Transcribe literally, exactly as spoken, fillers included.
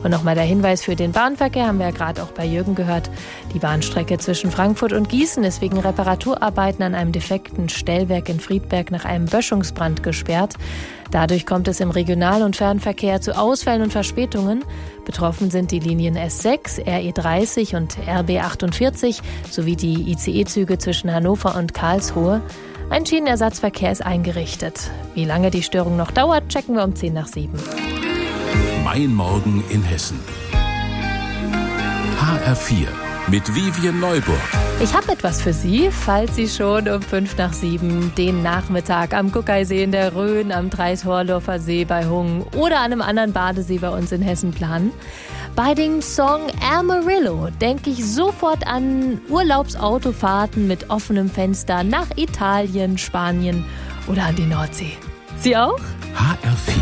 Und nochmal der Hinweis für den Bahnverkehr, haben wir ja gerade auch bei Jürgen gehört. Die Bahnstrecke zwischen Frankfurt und Gießen ist wegen Reparaturarbeiten an einem defekten Stellwerk in Friedberg nach einem Böschungsbrand gesperrt. Dadurch kommt es im Regional- und Fernverkehr zu Ausfällen und Verspätungen. Betroffen sind die Linien S sechs, R E dreißig und R B achtundvierzig sowie die I C E-Züge zwischen Hannover und Karlsruhe. Ein Schienenersatzverkehr ist eingerichtet. Wie lange die Störung noch dauert, checken wir um zehn nach sieben. Mein Morgen in Hessen. H R vier mit Vivian Neuburg. Ich habe etwas für Sie, falls Sie schon um fünf nach sieben den Nachmittag am Guckeisee in der Rhön, am Dreis-Horndorfer See bei Hungen oder an einem anderen Badesee bei uns in Hessen planen. Bei dem Song Amarillo denke ich sofort an Urlaubsautofahrten mit offenem Fenster nach Italien, Spanien oder an die Nordsee. Sie auch? H R vier